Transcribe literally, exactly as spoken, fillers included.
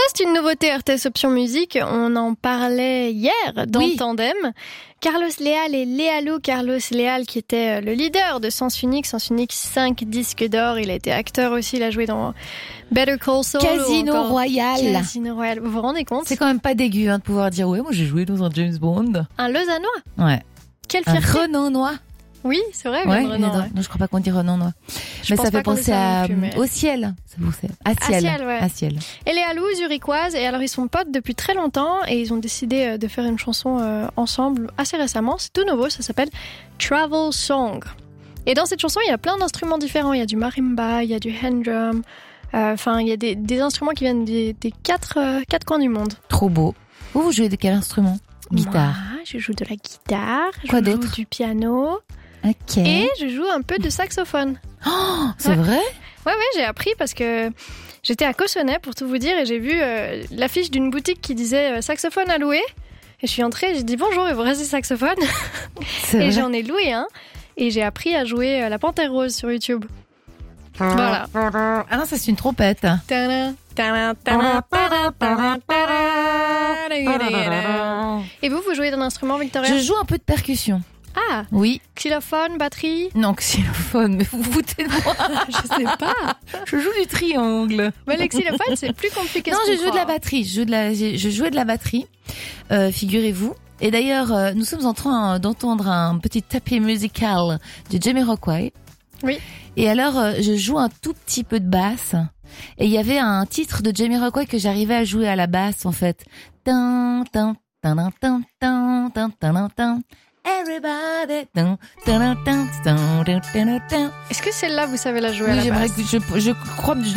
c'est une nouveauté R T S Option Musique. On en parlait hier dans oui. Tandem. Carlos Leal et Léalou. Carlos Leal qui était le leader de Sens Unique. Sens Unique, cinq disques d'or. Il a été acteur aussi. Il a joué dans Better Call Saul. Casino Royale. Casino Royale. Vous vous rendez compte? C'est quand même pas dégueu hein, de pouvoir dire ouais, moi j'ai joué dans un James Bond. Un Lausannois. Ouais. Quelle Un fierté. Renanois. Oui, c'est vrai. Ouais, Renan, ouais. Non, je crois pas qu'on dit Renanois. Je Mais pense ça pas fait qu'on penser dit ça à non plus, mais- au ciel. Ça vous fait à À ciel. ciel, ouais. À ciel. Et Léalou, zurichoise, et alors ils sont potes depuis très longtemps et ils ont décidé de faire une chanson euh, ensemble assez récemment. C'est tout nouveau, ça s'appelle Travel Song. Et dans cette chanson, il y a plein d'instruments différents. Il y a du marimba, il y a du hand drum, enfin euh, il y a des, des instruments qui viennent des, des quatre, euh, quatre coins du monde. Trop beau. Vous, vous jouez de quel instrument? Guitare. Moi, je joue de la guitare, Quoi je d'autre? joue du piano Ok. et je joue un peu de saxophone. Oh, c'est Ouais. vrai? Ouais, ouais, j'ai appris parce que j'étais à Cossonay, pour tout vous dire, et j'ai vu euh, l'affiche d'une boutique qui disait euh, saxophone à louer. Et je suis entrée, j'ai dit bonjour, il vous reste des saxophones? C'est Et vrai. j'en ai loué un. Et j'ai appris à jouer euh, la Panthère Rose sur YouTube. Voilà. Ah non, ça c'est une trompette. Tadam, tadam, tadam, tadam, tadam, tadam. Et vous, vous jouez d'un instrument, Victoria? Je joue un peu de percussion. Ah, Oui. xylophone, batterie? Non, xylophone, mais vous vous foutez de moi. Je sais pas. Je joue du triangle. Mais le xylophone, c'est plus compliqué. Non, ce je qu'on joue de la croit. batterie. Je, joue de la, je jouais de la batterie, euh, figurez-vous. Et d'ailleurs, euh, nous sommes en train d'entendre un petit tapis musical de Jamiroquai. Oui. Et alors, euh, je joue un tout petit peu de basse. Et il y avait un titre de Jamiroquai que j'arrivais à jouer à la basse, en fait. Tin, tin, tin, tin, tin, tin, tin, tin. Everybody. Tin, tin, tin, tin, tin, tin, tin. Est-ce que celle-là, vous savez la jouer à Oui, la j'aimerais basse? que je, je crois que je